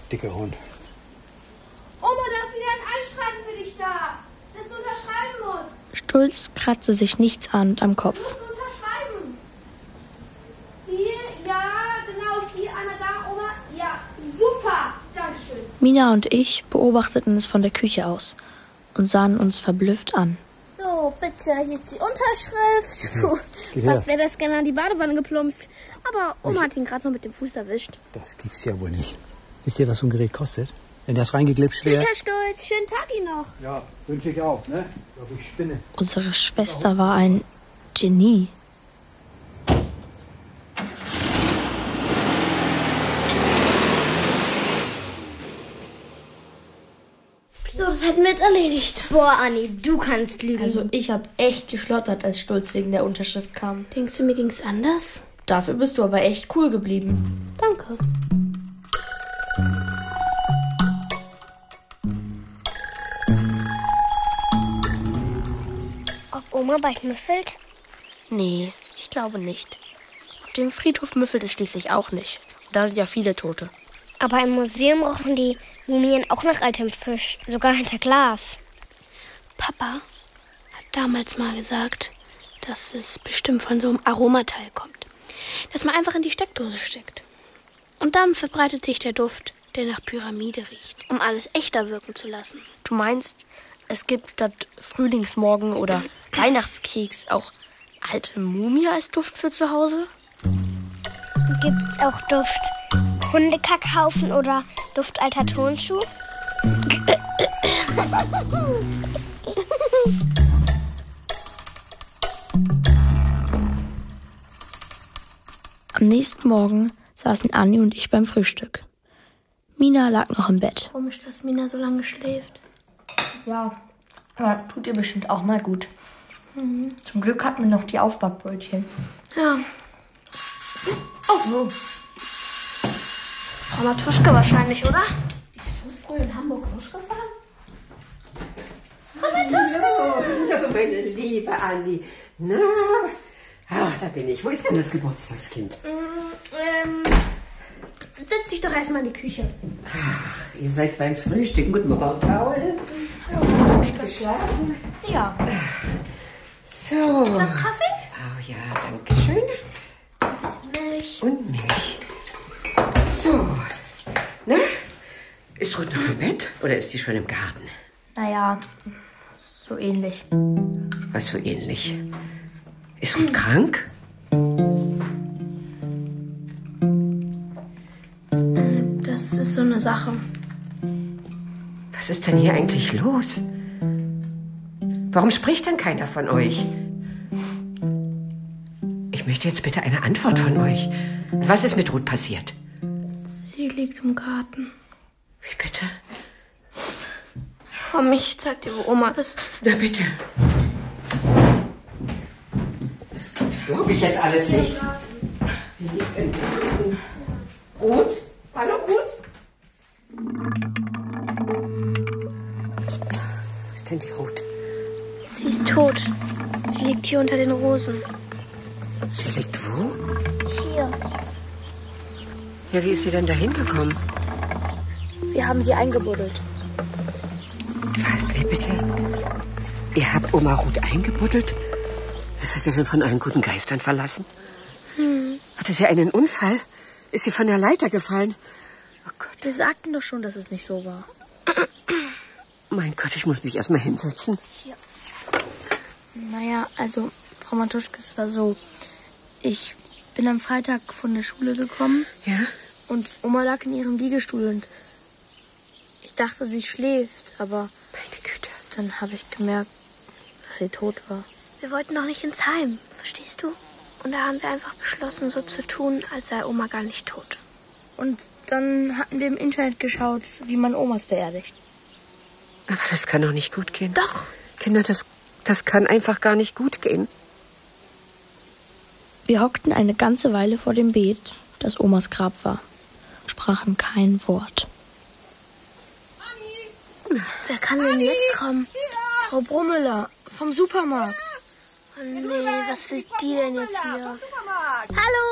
dicker Hund. Oma, da ist wieder ein Anschreiben für dich da, das du unterschreiben musst. Stulz kratzte sich nichtsahnend am Kopf. Du musst unterschreiben. Hier, ja, genau, hier, einmal da, Oma. Ja, super, dankeschön. Mina und ich beobachteten es von der Küche aus und sahen uns verblüfft an. So, bitte, hier ist die Unterschrift. Puh, fast wäre das gerne an die Badewanne geplumpst. Aber Oma hat ihn gerade noch mit dem Fuß erwischt. Das gibt's ja wohl nicht. Wisst ihr, was so ein Gerät kostet? Wenn das reingeglitscht wäre... Herr Stolz, schönen Tag Ihnen noch. Ja, wünsche ich auch, ne? Ich glaube, ich spinne. Unsere Schwester war ein Genie. So, das hätten wir jetzt erledigt. Boah, Anni, du kannst lügen. Also ich habe echt geschlottert, als Stulz wegen der Unterschrift kam. Denkst du, mir ging's anders? Dafür bist du aber echt cool geblieben. Danke. Ob Oma bald müffelt? Nee, ich glaube nicht. Auf dem Friedhof müffelt es schließlich auch nicht. Da sind ja viele Tote. Aber im Museum rochen die Mumien auch nach altem Fisch, sogar hinter Glas. Papa hat damals mal gesagt, dass es bestimmt von so einem Aromateil kommt, das man einfach in die Steckdose steckt. Und dann verbreitet sich der Duft, der nach Pyramide riecht, um alles echter wirken zu lassen. Du meinst, es gibt statt Frühlingsmorgen oder Weihnachtskeks auch alte Mumie als Duft für zu Hause? Gibt's auch Duft Hundekackhaufen oder Duft alter Turnschuh? Am nächsten Morgen saßen Anni und ich beim Frühstück. Mina lag noch im Bett. Komisch, dass Mina so lange schläft. Ja, aber tut ihr bestimmt auch mal gut. Zum Glück hatten wir noch die Aufbackbrötchen. Ja. Oh, so. Frau Matuschka wahrscheinlich, oder? Bist du früh in Hamburg losgefahren? Hallo, meine liebe Anni. Na, da bin ich. Wo ist denn das Geburtstagskind? Setz dich doch erstmal in die Küche. Ach, ihr seid beim Frühstücken. Guten Morgen, Paul. Hallo, Matuschka. Geschlafen? Ja. So. Was Kaffee? Oh ja, danke schön. Ein bisschen Milch. Und Milch. So. Na, ist Ruth noch im Bett oder ist sie schon im Garten? Naja, so ähnlich. Was so ähnlich. Ist Ruth krank? Das ist so eine Sache. Was ist denn hier eigentlich los? Warum spricht denn keiner von euch? Ich möchte jetzt bitte eine Antwort von euch. Was ist mit Ruth passiert? Sie liegt im Garten. Wie bitte? Komm, ich zeig dir, wo Oma ist. Na bitte. Das glaube ich jetzt alles nicht. Sie liegt im Garten. Ruth? Hallo, Ruth? Wo ist denn die Ruth? Sie ist tot. Sie liegt hier unter den Rosen. Sie liegt wo? Hier. Ja, wie ist sie denn da hingekommen? Wir haben sie eingebuddelt. Was, wie bitte? Ihr habt Oma Ruth eingebuddelt? Was hat sie denn von allen guten Geistern verlassen? Hatte sie einen Unfall? Ist sie von der Leiter gefallen? Oh Gott. Wir sagten doch schon, dass es nicht so war. Mein Gott, ich muss mich erst mal hinsetzen. Naja, also, Frau Matuschka, es war so. Ich bin am Freitag von der Schule gekommen. Ja? Und Oma lag in ihrem Liegestuhl und ich dachte, sie schläft. Aber Meine Güte. dann habe ich gemerkt, dass sie tot war. Wir wollten noch nicht ins Heim, verstehst du? Und da haben wir einfach beschlossen, so zu tun, als sei Oma gar nicht tot. Und dann hatten wir im Internet geschaut, wie man Omas beerdigt. Aber das kann doch nicht gut gehen. Doch. Kinder, das kann einfach gar nicht gut gehen. Wir hockten eine ganze Weile vor dem Beet, das Omas Grab war, und sprachen kein Wort. Wer kann denn jetzt kommen? Frau Brummeler vom Supermarkt. Oh nee, was will die denn jetzt hier? Hallo!